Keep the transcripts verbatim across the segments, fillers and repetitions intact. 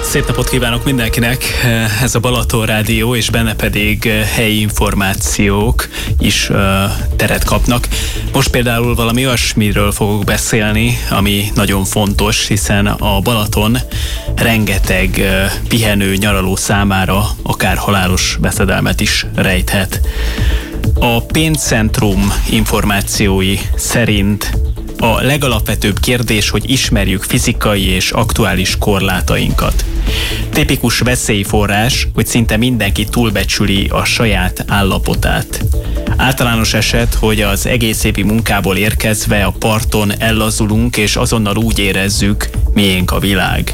Szép napot kívánok mindenkinek! Ez a Balaton Rádió, és benne pedig helyi információk is teret kapnak. Most például valami olyasmiről fogok beszélni, ami nagyon fontos, hiszen a Balaton rengeteg pihenő, nyaraló számára akár halálos veszedelmet is rejthet. A Pénzcentrum információi szerint a legalapvetőbb kérdés, hogy ismerjük fizikai és aktuális korlátainkat. Tipikus veszélyforrás, hogy szinte mindenki túlbecsüli a saját állapotát. Általános eset, hogy az egész évi munkából érkezve a parton ellazulunk, és azonnal úgy érezzük, miénk a világ.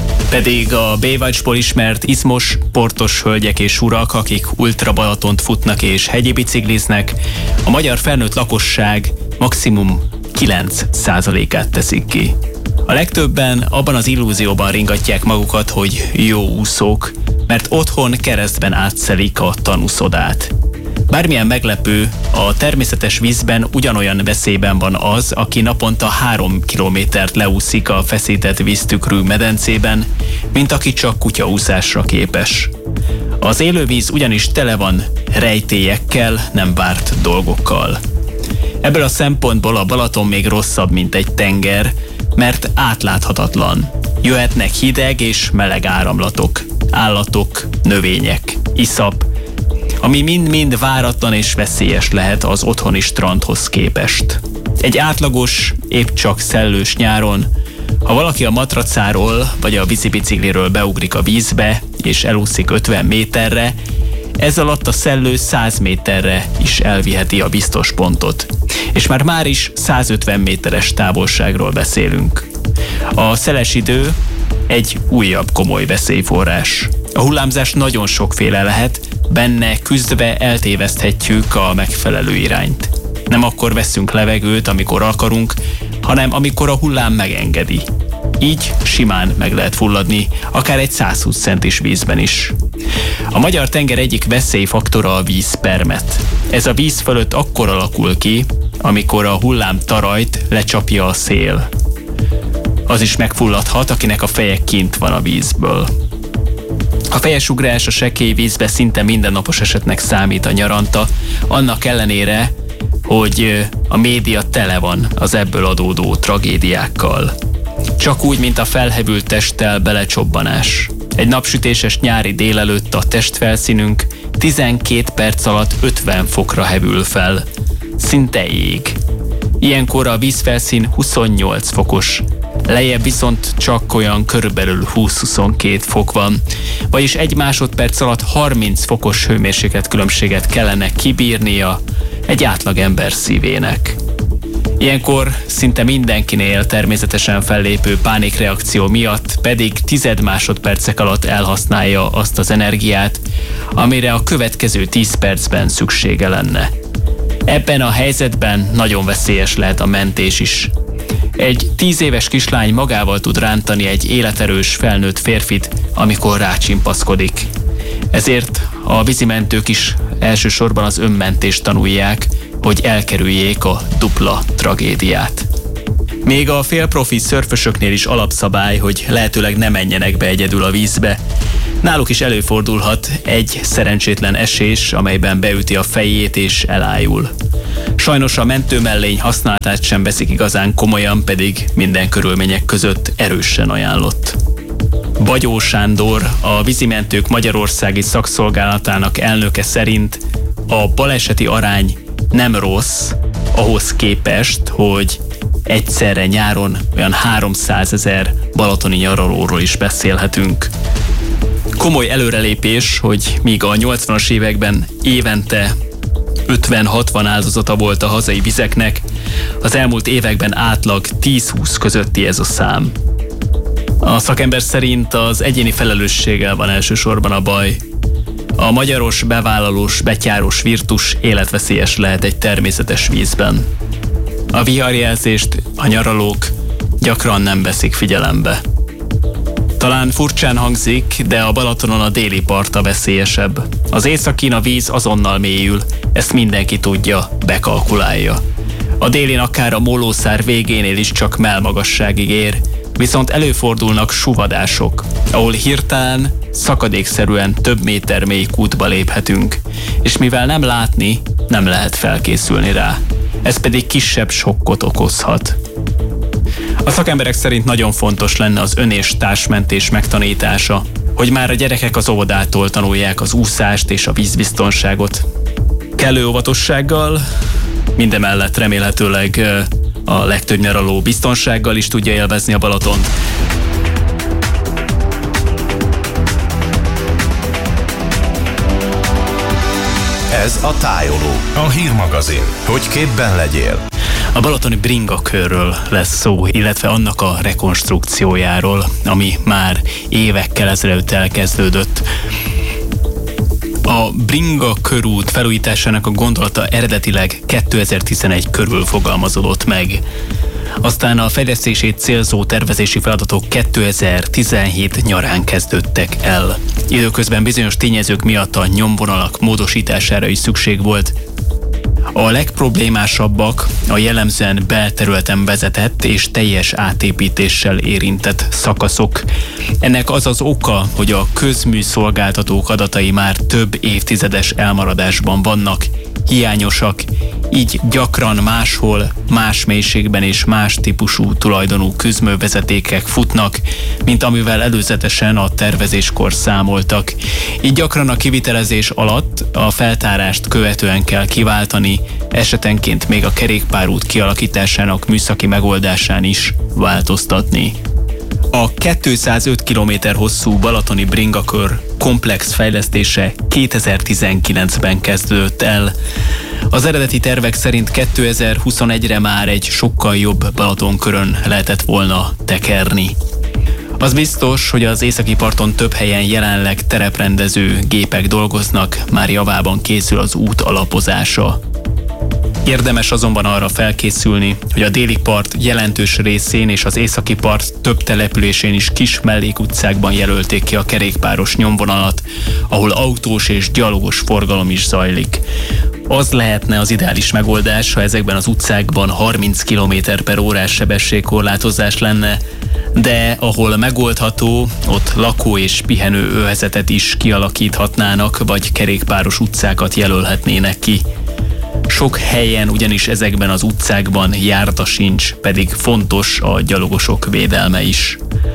Pedig a Baywatchból ismert izmos, sportos hölgyek és urak, akik ultra Balatont futnak és hegyi bicikliznek, a magyar felnőtt lakosság maximum kilenc százalékát teszik ki. A legtöbben abban az illúzióban ringatják magukat, hogy jó úszók, mert otthon keresztben átszelik a tanuszodát. Bármilyen meglepő, a természetes vízben ugyanolyan veszélyben van az, aki naponta három kilométert leúszik a feszített víztükrű medencében, mint aki csak kutyaúszásra képes. Az élővíz ugyanis tele van rejtélyekkel, nem várt dolgokkal. Ebből a szempontból a Balaton még rosszabb, mint egy tenger, mert átláthatatlan. Jöhetnek hideg és meleg áramlatok, állatok, növények, iszap, ami mind-mind váratlan és veszélyes lehet az otthoni strandhoz képest. Egy átlagos, épp csak szellős nyáron, ha valaki a matracáról vagy a vízibicikliről beugrik a vízbe és elúszik ötven méterre, ez alatt a szellő száz méterre is elviheti a biztos pontot. És már már is százötven méteres távolságról beszélünk. A szeles idő egy újabb komoly veszélyforrás. A hullámzás nagyon sokféle lehet, benne küzdve eltéveszthetjük a megfelelő irányt. Nem akkor veszünk levegőt, amikor akarunk, hanem amikor a hullám megengedi. Így simán meg lehet fulladni, akár egy száz húsz centis vízben is. A magyar tenger egyik veszélyfaktora a vízpermet. Ez a víz fölött akkor alakul ki, amikor a hullám tarajt lecsapja a szél. Az is megfulladhat, akinek a feje kint van a vízből. A fejes ugrás a sekély vízbe szinte mindennapos esetnek számít a nyaranta, annak ellenére, hogy a média tele van az ebből adódó tragédiákkal. Csak úgy, mint a felhevült testtel belecsobbanás. Egy napsütéses nyári délelőtt a testfelszínünk tizenkét perc alatt ötven fokra hevül fel. Szinte ég. Ilyenkor a vízfelszín huszonnyolc fokos, lejjebb viszont csak olyan körülbelül húsz-huszonkét fok van, vagyis egy másodperc alatt harminc fokos hőmérséklet különbséget kellene kibírnia egy átlagember szívének. Ilyenkor szinte mindenkinél természetesen fellépő pánikreakció miatt pedig tized másodpercek alatt elhasználja azt az energiát, amire a következő tíz percben szüksége lenne. Ebben a helyzetben nagyon veszélyes lehet a mentés is. Egy tíz éves kislány magával tud rántani egy életerős felnőtt férfit, amikor rácsimpaszkodik. Ezért a vízimentők is elsősorban az önmentést tanulják, hogy elkerüljék a dupla tragédiát. Még a félprofi szörfösöknél is alapszabály, hogy lehetőleg ne menjenek be egyedül a vízbe. Náluk is előfordulhat egy szerencsétlen esés, amelyben beüti a fejét és elájul. Sajnos a mentőmellény használatát sem veszik igazán komolyan, pedig minden körülmények között erősen ajánlott. Bagyó Sándor, a vízimentők magyarországi szakszolgálatának elnöke szerint a baleseti arány nem rossz, ahhoz képest, hogy egyszerre nyáron olyan háromszázezer balatoni nyaralóról is beszélhetünk. Komoly előrelépés, hogy míg a nyolcvanas években évente ötven-hatvan áldozata volt a hazai vizeknek, az elmúlt években átlag tíz-húsz közötti ez a szám. A szakember szerint az egyéni felelősséggel van elsősorban a baj. A magyaros, bevállalós, betyáros virtus életveszélyes lehet egy természetes vízben. A viharjelzést a nyaralók gyakran nem veszik figyelembe. Talán furcsán hangzik, de a Balatonon a déli part a veszélyesebb. Az északin a víz azonnal mélyül, ezt mindenki tudja, bekalkulálja. A délin akár a mólószár végénél is csak mellmagasságig ér, Viszont előfordulnak suvadások, ahol hirtelen, szakadékszerűen több méter mély kútba léphetünk, és mivel nem látni, nem lehet felkészülni rá. Ez pedig kisebb sokkot okozhat. A szakemberek szerint nagyon fontos lenne az ön- és társmentés megtanítása, hogy már a gyerekek az óvodától tanulják az úszást és a vízbiztonságot. Kellő óvatossággal, mindemellett remélhetőleg a legtöbb nyaraló biztonsággal is tudja élvezni a Balatont. Ez a Tájoló, a hírmagazin, hogy képben legyél. A balatoni bringakörről lesz szó, illetve annak a rekonstrukciójáról, ami már évekkel ezelőtt elkezdődött. A Bringa körút felújításának a gondolata eredetileg kétezer-tizenegy körül fogalmazódott meg. Aztán a fejlesztését célzó tervezési feladatok kétezer-tizenhét nyarán kezdődtek el. Időközben bizonyos tényezők miatt a nyomvonalak módosítására is szükség volt. A legproblémásabbak a jellemzően belterületen vezetett és teljes átépítéssel érintett szakaszok. Ennek az az oka, hogy a közműszolgáltatók adatai már több évtizedes elmaradásban vannak, hiányosak, így gyakran máshol, más mélységben és más típusú tulajdonú közművezetékek futnak, mint amivel előzetesen a tervezéskor számoltak. Így gyakran a kivitelezés alatt a feltárást követően kell kiváltani, esetenként még a kerékpárút kialakításának műszaki megoldásán is változtatni. A kétszázöt kilométer hosszú balatoni bringakör komplex fejlesztése kétezer-tizenkilencben kezdődött el. Az eredeti tervek szerint kétezer-huszonegyre már egy sokkal jobb Balatonkörön lehetett volna tekerni. Az biztos, hogy az északi parton több helyen jelenleg tereprendező gépek dolgoznak, már javában készül az út alapozása. Érdemes azonban arra felkészülni, hogy a déli part jelentős részén és az északi part több településén is kis mellékutcákban jelölték ki a kerékpáros nyomvonalat, ahol autós és gyalogos forgalom is zajlik. Az lehetne az ideális megoldás, ha ezekben az utcákban harminc kilométer per órás sebességkorlátozás lenne, de ahol megoldható, ott lakó- és pihenő övezetet is kialakíthatnának, vagy kerékpáros utcákat jelölhetnének ki. Sok helyen ugyanis ezekben az utcákban járda sincs, pedig fontos a gyalogosok védelme is.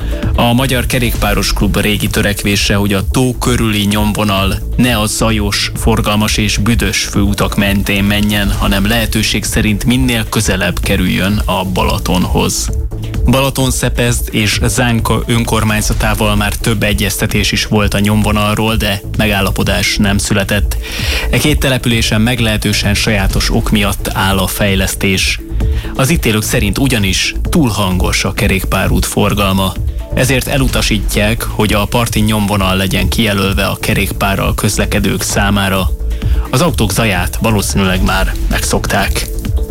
A Magyar Kerékpáros Klub régi törekvése, hogy a tó körüli nyomvonal ne a zajos, forgalmas és büdös főutak mentén menjen, hanem lehetőség szerint minél közelebb kerüljön a Balatonhoz. Balatonszepezd és Zánka önkormányzatával már több egyeztetés is volt a nyomvonalról, de megállapodás nem született. E két településen meglehetősen sajátos ok miatt áll a fejlesztés. Az itt élők szerint ugyanis túl hangos a kerékpárút forgalma, ezért elutasítják, hogy a parti nyomvonal legyen kijelölve a kerékpárral közlekedők számára. Az autók zaját valószínűleg már megszokták.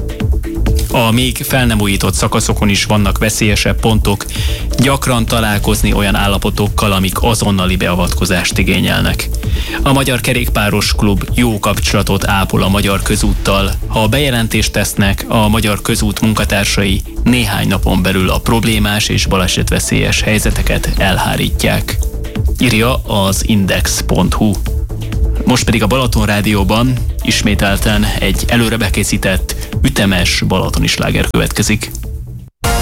A még fel nem újított szakaszokon is vannak veszélyesebb pontok, gyakran találkozni olyan állapotokkal, amik azonnali beavatkozást igényelnek. A Magyar Kerékpáros Klub jó kapcsolatot ápol a Magyar Közúttal. Ha bejelentést tesznek, a Magyar Közút munkatársai néhány napon belül a problémás és balesetveszélyes helyzeteket elhárítják. Írja az index pont hu. Most pedig a Balaton Rádióban ismételten egy előre bekészített, ütemes balatoni sláger következik.